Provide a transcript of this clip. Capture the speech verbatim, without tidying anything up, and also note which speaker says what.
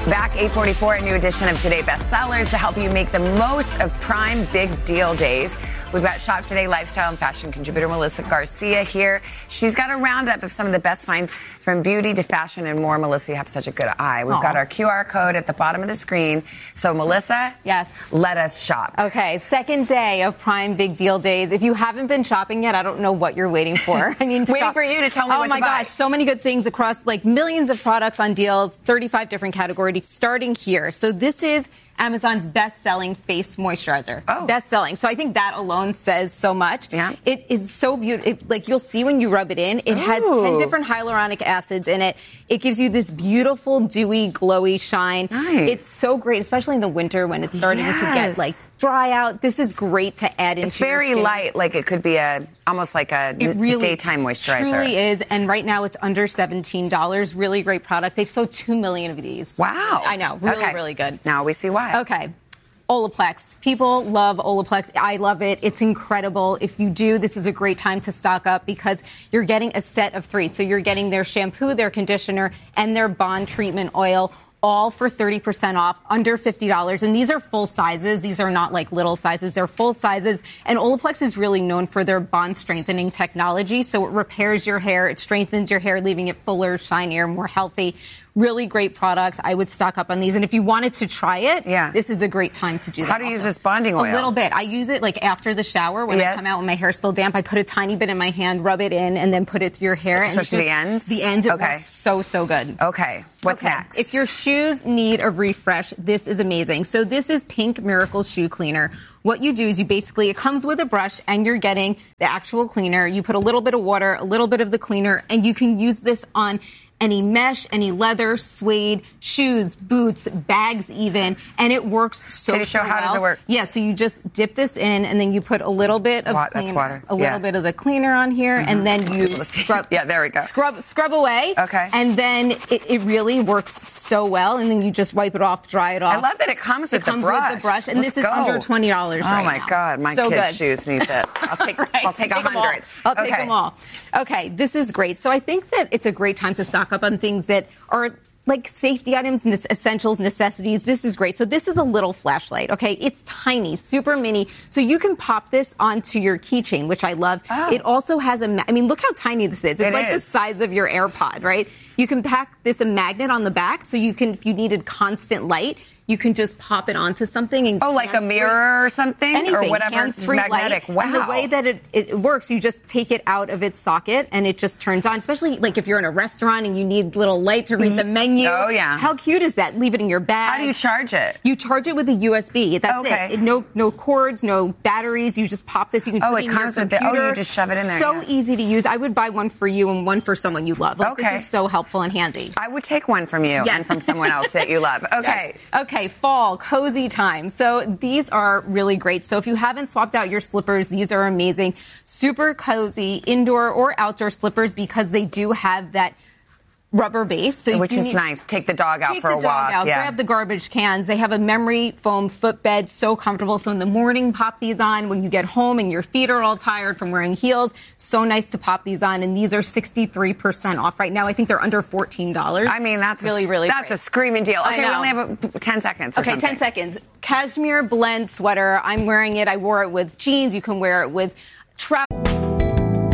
Speaker 1: Back eight forty-four, a new edition of Today Bestsellers to help you make the most of Prime Big Deal Days. We've got Shop Today lifestyle and fashion contributor Melissa Garcia here. She's got a roundup of some of the best finds from beauty to fashion and more. Melissa, you have such a good eye. We've Aww. got our Q R code at the bottom of the screen. So, Melissa,
Speaker 2: yes,
Speaker 1: let us shop.
Speaker 2: Okay, second day of Prime Big Deal Days. If you haven't been shopping yet, I don't know what you're waiting for. I mean,
Speaker 1: waiting
Speaker 2: shop-
Speaker 1: for you to tell me
Speaker 2: oh
Speaker 1: what to buy.
Speaker 2: Oh my gosh, so many good things across like millions of products on deals, thirty-five different categories, starting here. So this is Amazon's best-selling face moisturizer.
Speaker 1: Oh.
Speaker 2: Best-selling. So I think that alone says so much.
Speaker 1: Yeah.
Speaker 2: It is so beautiful. Like, you'll see when you rub it in, it Ooh. has ten different hyaluronic acids in it. It gives you this beautiful, dewy, glowy shine.
Speaker 1: Nice.
Speaker 2: It's so great, especially in the winter when it's starting
Speaker 1: yes.
Speaker 2: to get, like, dry out. This is great to add into
Speaker 1: It's very
Speaker 2: your skin.
Speaker 1: light. Like, it could be a almost like a
Speaker 2: it really
Speaker 1: daytime moisturizer.
Speaker 2: It truly is. And right now, it's under seventeen dollars. Really great product. They've sold two million of these.
Speaker 1: Wow.
Speaker 2: I know. Really,
Speaker 1: okay.
Speaker 2: really good.
Speaker 1: Now we see why.
Speaker 2: Okay. Olaplex. People love Olaplex. I love it. It's incredible. If you do, this is a great time to stock up because you're getting a set of three. So you're getting their shampoo, their conditioner, and their bond treatment oil, all for thirty percent off, under fifty dollars. And these are full sizes. These are not like little sizes. They're full sizes. And Olaplex is really known for their bond strengthening technology. So it repairs your hair. It strengthens your hair, leaving it fuller, shinier, more healthy. Really great products. I would stock up on these. And if you wanted to try it,
Speaker 1: yeah.
Speaker 2: this is a great time to do that.
Speaker 1: How do you
Speaker 2: also.
Speaker 1: use this bonding oil?
Speaker 2: A little bit. I use it like after the shower when
Speaker 1: yes.
Speaker 2: I come out when my hair's still damp. I put a tiny bit in my hand, rub it in, and then put it through your hair.
Speaker 1: Especially
Speaker 2: and just,
Speaker 1: the ends?
Speaker 2: The ends. It
Speaker 1: okay.
Speaker 2: works so, so good.
Speaker 1: Okay. What's
Speaker 2: okay.
Speaker 1: next?
Speaker 2: If your shoes need a refresh, this is amazing. So this is Pink Miracle Shoe Cleaner. What you do is you basically, it comes with a brush and you're getting the actual cleaner. You put a little bit of water, a little bit of the cleaner, and you can use this on any mesh, any leather, suede, shoes, boots, bags even, and it works so,
Speaker 1: Can you show
Speaker 2: so
Speaker 1: how
Speaker 2: well.
Speaker 1: does it work?
Speaker 2: Yeah, so you just dip this in, and then you put a little bit of
Speaker 1: What?
Speaker 2: cleaner,
Speaker 1: That's water.
Speaker 2: a little
Speaker 1: yeah.
Speaker 2: bit of the cleaner on here, mm-hmm. and then you scrub.
Speaker 1: Yeah, there we go.
Speaker 2: Scrub, scrub away.
Speaker 1: Okay.
Speaker 2: And then it, it really works so well, and then you just wipe it off, dry it off.
Speaker 1: I love that it comes with
Speaker 2: it comes
Speaker 1: the brush.
Speaker 2: with the brush, and
Speaker 1: Let's
Speaker 2: this is
Speaker 1: go.
Speaker 2: under twenty dollars
Speaker 1: Oh
Speaker 2: right
Speaker 1: my
Speaker 2: now.
Speaker 1: God, my
Speaker 2: so
Speaker 1: kids'
Speaker 2: good.
Speaker 1: shoes need this. I'll take.
Speaker 2: right.
Speaker 1: I'll take a hundred.
Speaker 2: I'll
Speaker 1: okay.
Speaker 2: take them all. Okay, this is great. So I think that it's a great time to stock up on things that are like safety items, essentials, necessities. This is great. So this is a little flashlight, okay? It's tiny, super mini. So you can pop this onto your keychain, which I love.
Speaker 1: Oh.
Speaker 2: It also has a, ma- I mean, look how tiny this is. It's
Speaker 1: it
Speaker 2: like
Speaker 1: is.
Speaker 2: the size of your AirPod, right? You can pack this a magnet on the back, so you can, if you needed constant light, you can just pop it onto something. And
Speaker 1: oh, like a mirror or something?
Speaker 2: Anything.
Speaker 1: Or whatever. It's magnetic.
Speaker 2: Light.
Speaker 1: Wow.
Speaker 2: And the way that it, it works, you just take it out of its socket and it just turns on, especially like if you're in a restaurant and you need little light to read the menu.
Speaker 1: Oh, yeah.
Speaker 2: How cute is that? Leave it in your bag.
Speaker 1: How do you charge it?
Speaker 2: You charge it with a U S B. That's
Speaker 1: okay.
Speaker 2: it. No no cords, no batteries. You just pop this. You can
Speaker 1: oh,
Speaker 2: put
Speaker 1: it
Speaker 2: it in
Speaker 1: comes
Speaker 2: your
Speaker 1: with the,
Speaker 2: computer.
Speaker 1: oh, you just shove it in there.
Speaker 2: So
Speaker 1: yeah.
Speaker 2: easy to use. I would buy one for you and one for someone you love. Like,
Speaker 1: okay.
Speaker 2: This is so helpful and handy.
Speaker 1: I would take one from you
Speaker 2: yes.
Speaker 1: and from someone else that you love. Okay.
Speaker 2: Yes. Okay, fall, cozy time. So these are really great. So if you haven't swapped out your slippers, these are amazing. Super cozy indoor or outdoor slippers because they do have that rubber base. So
Speaker 1: Which
Speaker 2: you
Speaker 1: is
Speaker 2: need,
Speaker 1: nice. Take the dog out
Speaker 2: take
Speaker 1: for
Speaker 2: the
Speaker 1: a
Speaker 2: dog
Speaker 1: walk.
Speaker 2: Out,
Speaker 1: yeah.
Speaker 2: Grab the garbage cans. They have a memory foam footbed, so comfortable. So in the morning, pop these on. When you get home and your feet are all tired from wearing heels, so nice to pop these on. And these are sixty-three percent off right now. I think they're under fourteen dollars.
Speaker 1: I mean, that's
Speaker 2: really,
Speaker 1: a,
Speaker 2: really
Speaker 1: that's
Speaker 2: great.
Speaker 1: a screaming deal. Okay,
Speaker 2: I
Speaker 1: we
Speaker 2: know.
Speaker 1: only have a, ten seconds. Or
Speaker 2: okay,
Speaker 1: something.
Speaker 2: ten seconds. Cashmere blend sweater. I'm wearing it. I wore it with jeans. You can wear it with travel.